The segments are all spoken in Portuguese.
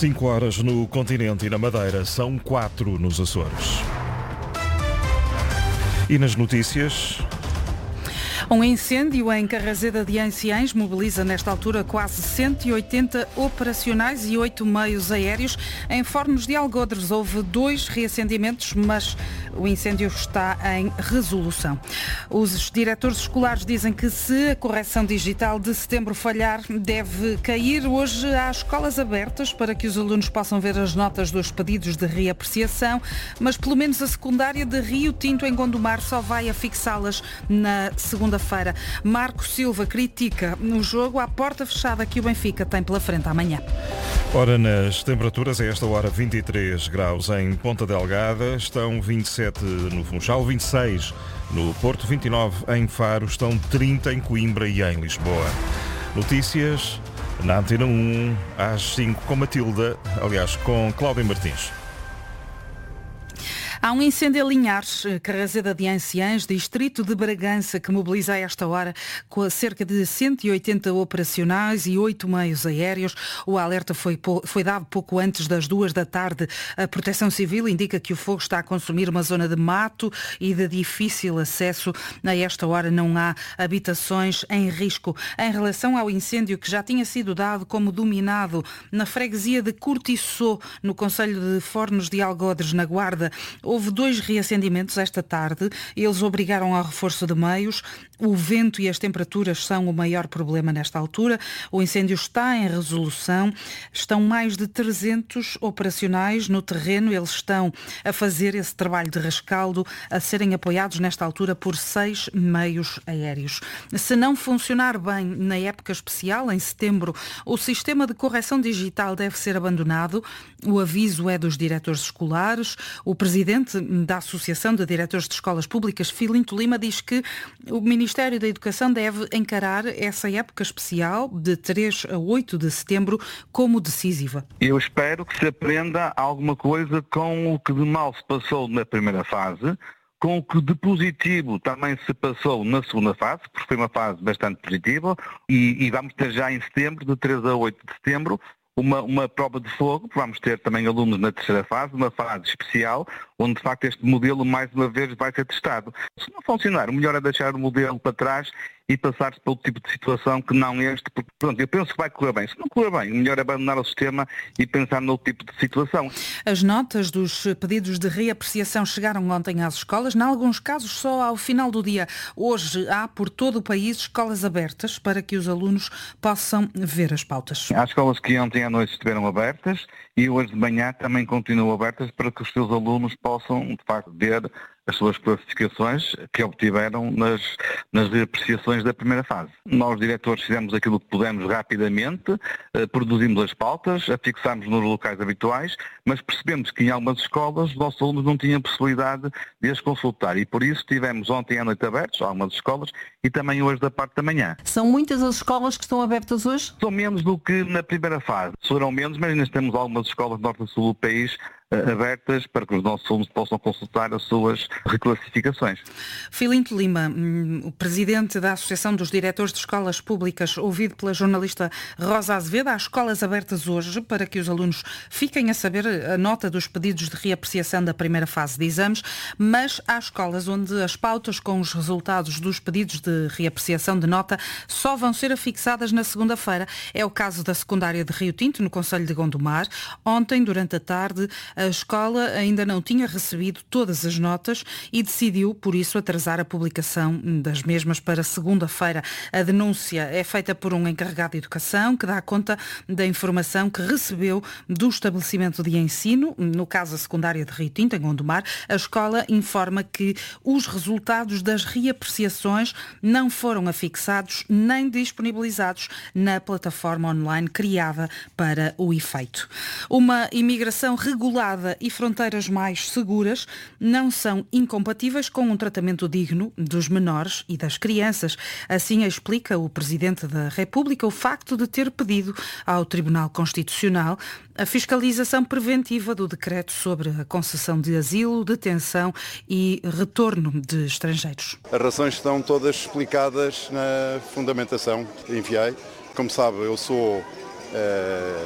5 horas no continente e na Madeira, são 4 nos Açores. E nas notícias... Um incêndio em Carraseda de Anciães mobiliza nesta altura quase 180 operacionais e 8 meios aéreos. Em Fornos de Algodres houve 2 reacendimentos, mas o incêndio está em resolução. Os diretores escolares dizem que se a correção digital de setembro falhar, deve cair hoje às escolas abertas para que os alunos possam ver as notas dos pedidos de reapreciação, mas pelo menos a secundária de Rio Tinto em Gondomar só vai afixá-las na segunda-feira. Marco Silva critica no jogo à porta fechada que o Benfica tem pela frente amanhã. Ora, nas temperaturas, a esta hora 23 graus em Ponta Delgada, estão 27 no Funchal, 26 no Porto, 29 em Faro, estão 30 em Coimbra e em Lisboa. Notícias na Antena 1 às 5 com Cláudia Martins. Há um incêndio a Linhares, Carraseda de Anciães, distrito de Bragança, que mobiliza a esta hora com cerca de 180 operacionais e 8 meios aéreos. O alerta foi dado pouco antes das 2 da tarde. A Proteção Civil indica que o fogo está a consumir uma zona de mato e de difícil acesso. A esta hora não há habitações em risco. Em relação ao incêndio que já tinha sido dado como dominado na freguesia de Cortiçó, no concelho de Fornos de Algodres, na Guarda, houve 2 reacendimentos esta tarde. Eles obrigaram ao reforço de meios. O vento e as temperaturas são o maior problema nesta altura. O incêndio está em resolução. Estão mais de 300 operacionais no terreno. Eles estão a fazer esse trabalho de rescaldo, a serem apoiados nesta altura por 6 meios aéreos. Se não funcionar bem na época especial, em setembro, o sistema de correção digital deve ser abandonado. O aviso é dos diretores escolares. O presidente da Associação de Diretores de Escolas Públicas, Filinto Lima, diz que o Ministério da Educação deve encarar essa época especial de 3 a 8 de setembro como decisiva. Eu espero que se aprenda alguma coisa com o que de mal se passou na primeira fase, com o que de positivo também se passou na segunda fase, porque foi uma fase bastante positiva, e vamos ter já em setembro, de 3 a 8 de setembro, uma prova de fogo, vamos ter também alunos na terceira fase, uma fase especial, onde de facto este modelo mais uma vez vai ser testado. Se não funcionar, o melhor é deixar o modelo para trás e passar-se pelo tipo de situação que não este, porque pronto, eu penso que vai correr bem. Se não correr bem, o melhor é abandonar o sistema e pensar no tipo de situação. As notas dos pedidos de reapreciação chegaram ontem às escolas, em alguns casos só ao final do dia. Hoje há por todo o país escolas abertas para que os alunos possam ver as pautas. Há escolas que ontem à noite estiveram abertas e hoje de manhã também continuam abertas para que os seus alunos possam, de facto, ver as suas classificações que obtiveram nas reapreciações da primeira fase. Nós, diretores, fizemos aquilo que pudemos rapidamente, produzimos as pautas, a fixámos nos locais habituais, mas percebemos que em algumas escolas os nossos alunos não tinham possibilidade de as consultar e por isso tivemos ontem à noite abertos, algumas escolas, e também hoje da parte da manhã. São muitas as escolas que estão abertas hoje? São menos do que na primeira fase. Serão menos, mas ainda temos algumas escolas do norte e sul do país abertas para que os nossos alunos possam consultar as suas reclassificações. Filinto Lima, o presidente da Associação dos Diretores de Escolas Públicas, ouvido pela jornalista Rosa Azevedo, há escolas abertas hoje para que os alunos fiquem a saber a nota dos pedidos de reapreciação da primeira fase de exames, mas há escolas onde as pautas com os resultados dos pedidos de reapreciação de nota só vão ser afixadas na segunda-feira. É o caso da secundária de Rio Tinto, no concelho de Gondomar. Ontem, durante a tarde, a escola ainda não tinha recebido todas as notas e decidiu, por isso, atrasar a publicação das mesmas para segunda-feira. A denúncia é feita por um encarregado de educação que dá conta da informação que recebeu do estabelecimento de ensino, no caso a secundária de Rio Tinto, em Gondomar. A escola informa que os resultados das reapreciações não foram afixados nem disponibilizados na plataforma online criada para o efeito. Uma imigração regulada e fronteiras mais seguras não são incompatíveis com um tratamento digno dos menores e das crianças. Assim explica o Presidente da República o facto de ter pedido ao Tribunal Constitucional a fiscalização preventiva do decreto sobre a concessão de asilo, detenção e retorno de estrangeiros. As razões estão todas explicadas na fundamentação que enviei. Como sabe, eu sou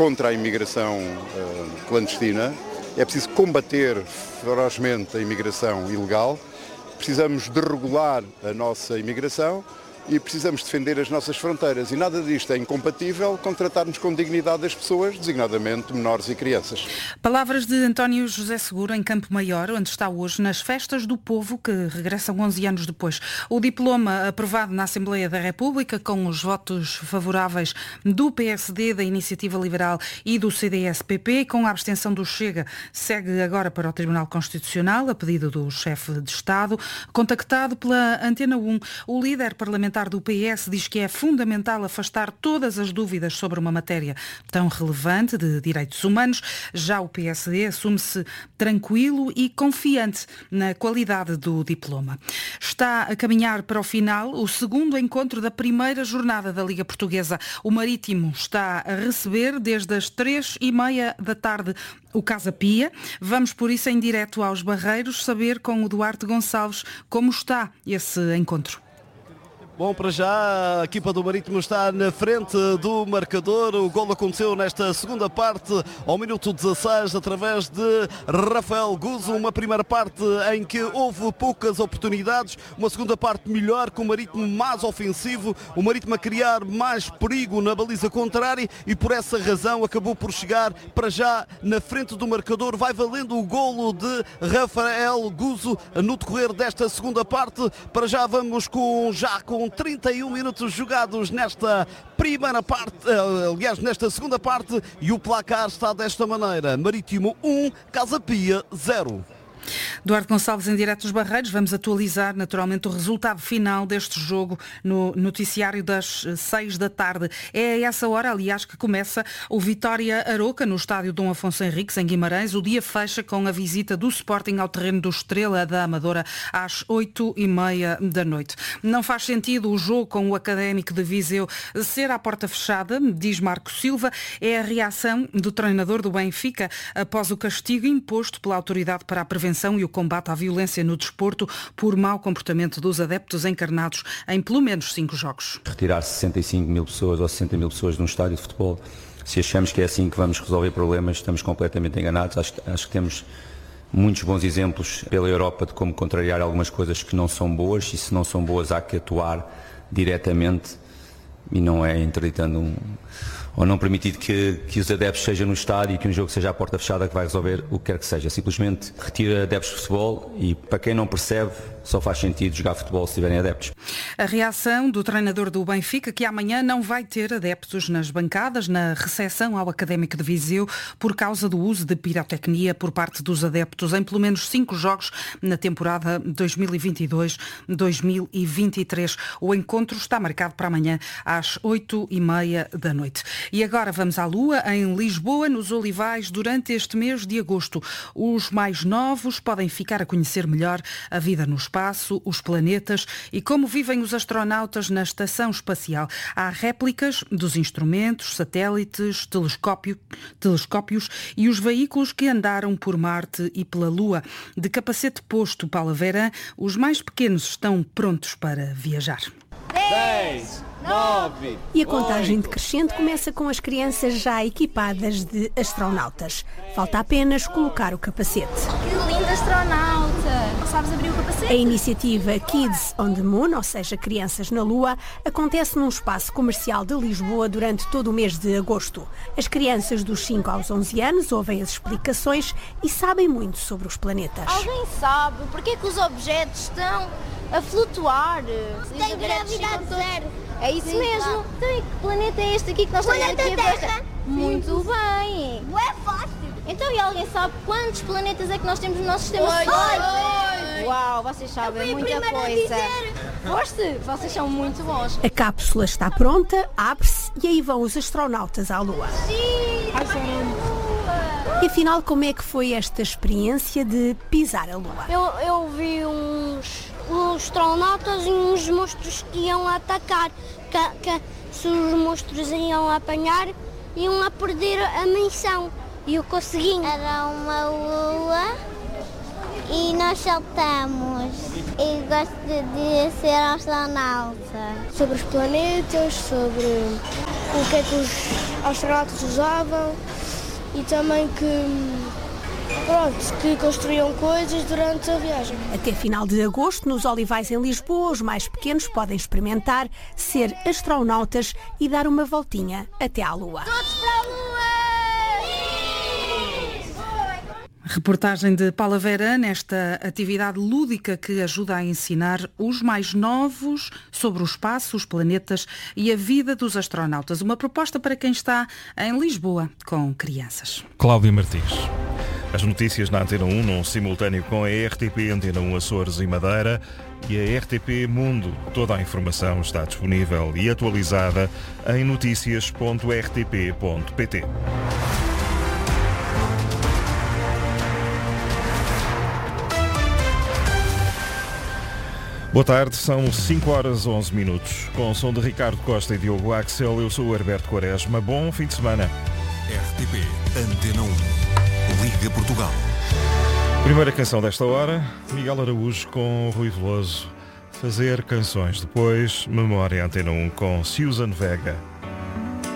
contra a imigração clandestina, é preciso combater ferozmente a imigração ilegal, precisamos de regular a nossa imigração e precisamos defender as nossas fronteiras. E nada disto é incompatível com tratarmos com dignidade as pessoas, designadamente menores e crianças. Palavras de António José Seguro em Campo Maior, onde está hoje nas Festas do Povo, que regressam 11 anos depois. O diploma aprovado na Assembleia da República, com os votos favoráveis do PSD, da Iniciativa Liberal e do CDS-PP, com a abstenção do Chega, segue agora para o Tribunal Constitucional, a pedido do chefe de Estado. Contactado pela Antena 1, o líder parlamentar do PS diz que é fundamental afastar todas as dúvidas sobre uma matéria tão relevante de direitos humanos. Já o PSD assume-se tranquilo e confiante na qualidade do diploma. Está a caminhar para o final o segundo encontro da primeira jornada da Liga Portuguesa. O Marítimo está a receber desde as 3h30 da tarde o Casa Pia. Vamos por isso em direto aos Barreiros saber com o Duarte Gonçalves como está esse encontro. Bom, para já a equipa do Marítimo está na frente do marcador. O golo aconteceu nesta segunda parte, ao minuto 16, através de Rafael Guzo. Uma primeira parte em que houve poucas oportunidades, uma segunda parte melhor, com o Marítimo mais ofensivo, o Marítimo a criar mais perigo na baliza contrária e por essa razão acabou por chegar para já na frente do marcador. Vai valendo o golo de Rafael Guzo no decorrer desta segunda parte. Para já vamos com 31 minutos jogados nesta primeira parte, aliás, nesta segunda parte, e o placar está desta maneira: Marítimo 1, Casa Pia 0. Duarte Gonçalves em direto dos Barreiros. Vamos atualizar naturalmente o resultado final deste jogo no noticiário das 6 da tarde. É a essa hora, aliás, que começa o Vitória Aroca no estádio Dom Afonso Henriques, em Guimarães. O dia fecha com a visita do Sporting ao terreno do Estrela da Amadora às 8h30 da noite. Não faz sentido o jogo com o Académico de Viseu ser à porta fechada, diz Marco Silva. É a reação do treinador do Benfica após o castigo imposto pela Autoridade para a Prevenção e o Combate à Violência no Desporto por mau comportamento dos adeptos encarnados em pelo menos 5 jogos. Retirar 65 mil pessoas ou 60 mil pessoas de um estádio de futebol, se achamos que é assim que vamos resolver problemas, estamos completamente enganados. Acho que temos muitos bons exemplos pela Europa de como contrariar algumas coisas que não são boas, e se não são boas há que atuar diretamente e não é interditando ou não permitir que os adeptos sejam no estádio e que um jogo seja à porta fechada que vai resolver o que quer que seja. Simplesmente retira adeptos de futebol e, para quem não percebe, só faz sentido jogar futebol se tiverem adeptos. A reação do treinador do Benfica, que amanhã não vai ter adeptos nas bancadas, na recepção ao Académico de Viseu, por causa do uso de pirotecnia por parte dos adeptos em pelo menos 5 jogos na temporada 2022-2023. O encontro está marcado para amanhã às 8h30 da noite. E agora vamos à Lua, em Lisboa, nos Olivais, durante este mês de agosto. Os mais novos podem ficar a conhecer melhor a vida no espaço, os planetas e como vivem os astronautas na estação espacial. Há réplicas dos instrumentos, satélites, telescópios e os veículos que andaram por Marte e pela Lua. De capacete posto, Paula Verã, os mais pequenos estão prontos para viajar. 10, 9, e a contagem decrescente começa com as crianças já equipadas de astronautas. Falta apenas colocar o capacete. Que lindo astronauta! Sabes abrir o capacete? A iniciativa Kids on the Moon, ou seja, Crianças na Lua, acontece num espaço comercial de Lisboa durante todo o mês de agosto. As crianças dos 5 aos 11 anos ouvem as explicações e sabem muito sobre os planetas. Alguém sabe porque é que os objetos estão a flutuar? Tem gravidade zero. É isso mesmo. Então, e que planeta é este aqui que nós estamos aqui a ver? Muito bem. É fácil. Então, e alguém sabe quantos planetas é que nós temos no nosso sistema solar? Uau, vocês sabem muita coisa. Foste? Vocês são muito bons. A cápsula está pronta, abre-se e aí vão os astronautas à Lua. Sim! E afinal, como é que foi esta experiência de pisar a Lua? Eu vi uns astronautas e uns monstros que iam atacar. Que se os monstros iam apanhar, iam a perder a missão. E eu consegui. Era uma lua e nós saltamos. E gosto de ser astronauta. Sobre os planetas, sobre o que é que os astronautas usavam e também que construíam coisas durante a viagem. Até final de agosto, nos Olivais em Lisboa, os mais pequenos podem experimentar ser astronautas e dar uma voltinha até à Lua. Todos para a Lua! Reportagem de Paula Vera nesta atividade lúdica que ajuda a ensinar os mais novos sobre o espaço, os planetas e a vida dos astronautas. Uma proposta para quem está em Lisboa com crianças. Cláudia Martins. As notícias na Antena 1, num simultâneo com a RTP Antena 1 Açores e Madeira e a RTP Mundo. Toda a informação está disponível e atualizada em noticias.rtp.pt. Boa tarde, são 5h11. Com o som de Ricardo Costa e Diogo Axel, eu sou o Herberto Quaresma. Bom fim de semana. RTP Antena 1. Liga Portugal. Primeira canção desta hora, Miguel Araújo com Rui Veloso. Fazer canções. Depois, Memória Antena 1 com Susan Vega.